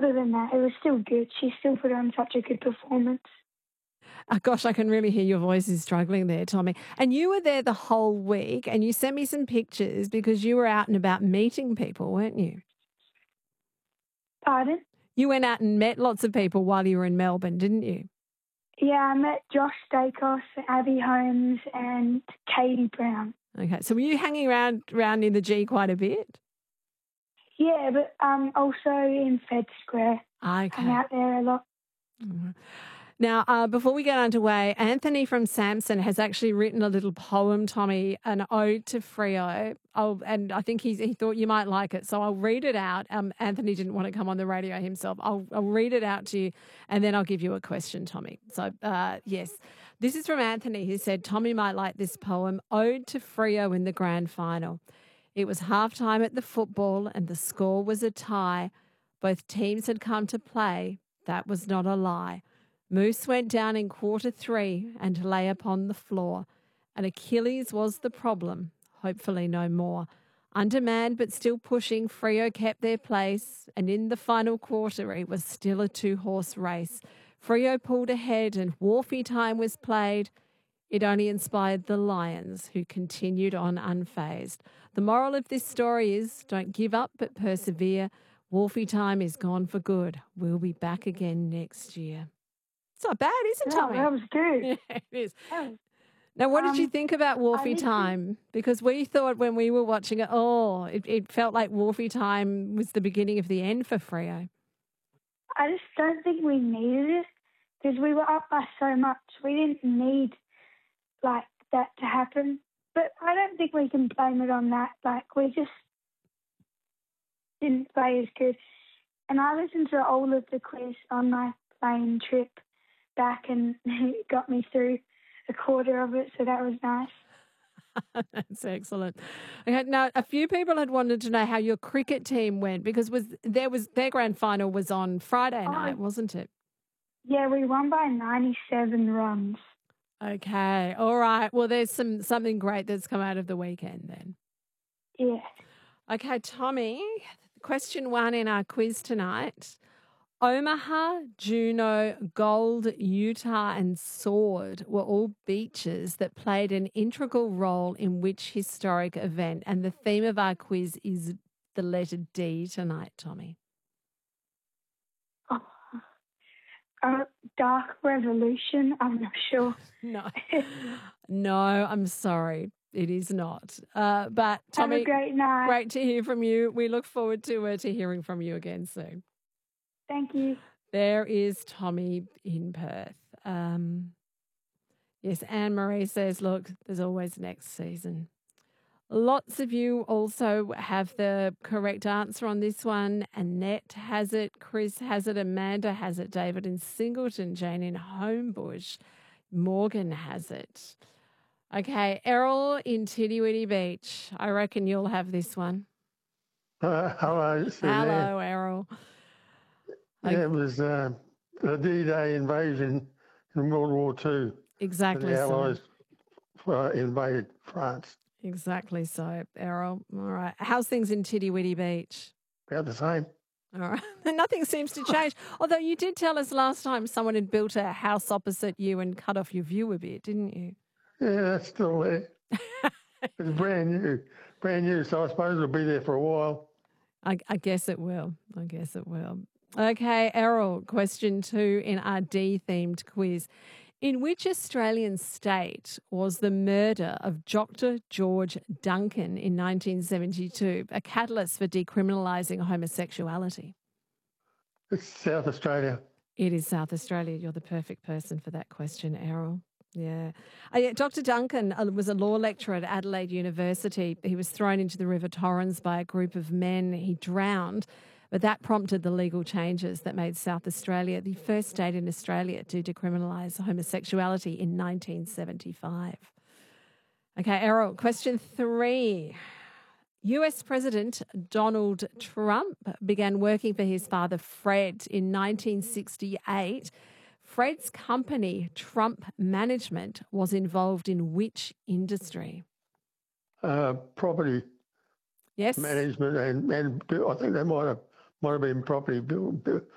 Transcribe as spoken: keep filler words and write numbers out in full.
other than that, it was still good. She still put on such a good performance. Oh, gosh, I can really hear your voice is struggling there, Tommy. And you were there the whole week and you sent me some pictures because you were out and about meeting people, weren't you? Pardon? You went out and met lots of people while you were in Melbourne, didn't you? Yeah, I met Josh Dacos, Abby Holmes and Katie Brown. Okay, so were you hanging around around in the G quite a bit? Yeah, but um, also in Fed Square. Okay. I'm out there a lot. Mm-hmm. Now, uh, before we get underway, Anthony from Samson has actually written a little poem, Tommy, an ode to Freo. I'll, and I think he's, he thought you might like it, so I'll read it out. Um, Anthony didn't want to come on the radio himself. I'll, I'll read it out to you, and then I'll give you a question, Tommy. So, uh, yes, this is from Anthony, who said, Tommy might like this poem, Ode to Freo in the Grand Final. It was halftime at the football, and the score was a tie. Both teams had come to play. That was not a lie. Moose went down in quarter three and lay upon the floor, and Achilles was the problem, hopefully no more. Undermanned but still pushing, Freo kept their place, and in the final quarter it was still a two-horse race. Freo pulled ahead and Wolfie time was played. It only inspired the Lions, who continued on unfazed. The moral of this story is don't give up but persevere. Wolfie time is gone for good. We'll be back again next year. It's not bad, is it, Tommy? Oh, that was good. Yeah, it is. Was, now, what um, did you think about Wolfie time? Because we thought when we were watching it, oh, it, it felt like Wolfie time was the beginning of the end for Freo. I just don't think we needed it because we were up by so much. We didn't need, like, that to happen. But I don't think we can blame it on that. Like, we just didn't play as good. And I listened to all of the quiz on my plane trip back, and it got me through a quarter of it, so that was nice. That's excellent. Okay, now, a few people had wanted to know how your cricket team went because was there was their grand final was on Friday night, oh, wasn't it? Yeah, we won by ninety-seven runs. Okay, all right. Well, there's some something great that's come out of the weekend then. Yeah. Okay, Tommy, question one in our quiz tonight. Omaha, Juneau, Gold, Utah and Sword were all beaches that played an integral role in which historic event? And the theme of our quiz is the letter D tonight, Tommy. Oh, uh, Dark Revolution, I'm not sure. No, no, I'm sorry. It is not. Uh, but, Tommy, have a great night. Great to hear from you. We look forward to, uh, to hearing from you again soon. Thank you. There is Tommy in Perth. Um, yes, Anne-Marie says, look, there's always next season. Lots of you also have the correct answer on this one. Annette has it, Chris has it, Amanda has it, David in Singleton, Jane in Homebush, Morgan has it. Okay, Errol in Tiddy Beach. I reckon you'll have this one. Uh, hello, Suzanne. Hello, Errol. Yeah, it was uh, the D-Day invasion in World War Two. Exactly the Allies so. uh, invaded France. Exactly so, Errol. All right. How's things in Tiddy Beach? About the same. All right. Nothing seems to change. Although you did tell us last time someone had built a house opposite you and cut off your view a bit, didn't you? Yeah, that's still there. It's brand new. Brand new, so I suppose it'll be there for a while. I, I guess it will. I guess it will. Okay, Errol, question two in our D-themed quiz. In which Australian state was the murder of Doctor George Duncan in nineteen seventy-two a catalyst for decriminalising homosexuality? It's South Australia. It is South Australia. You're the perfect person for that question, Errol. Yeah. Uh, yeah Doctor Duncan uh, was a law lecturer at Adelaide University. He was thrown into the River Torrens by a group of men. He drowned. But that prompted the legal changes that made South Australia the first state in Australia to decriminalise homosexuality in nineteen seventy-five. Okay, Errol, question three. U S President Donald Trump began working for his father Fred in nineteen sixty-eight. Fred's company, Trump Management, was involved in which industry? Uh, property yes. management and, and I think they might have might have been property build, build,